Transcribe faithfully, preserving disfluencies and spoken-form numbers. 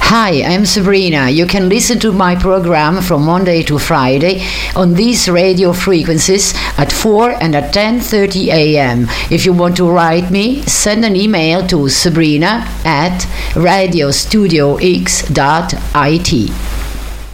Hi, I'm Sabrina. You can listen to my program from Monday to Friday on these radio frequencies at four and at ten thirty a.m. If you want to write me, send an email to sabrina at radiostudiox dot it.